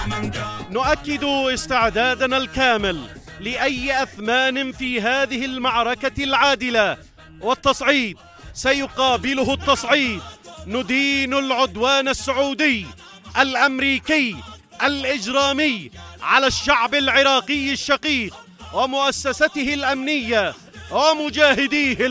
نؤكد استعدادنا الكامل لأي أثمان في هذه المعركة العادلة، والتصعيد سيقابله التصعيد. ندين العدوان السعودي الأمريكي الإجرامي على الشعب العراقي الشقيق ومؤسسته الأمنية ومجاهديه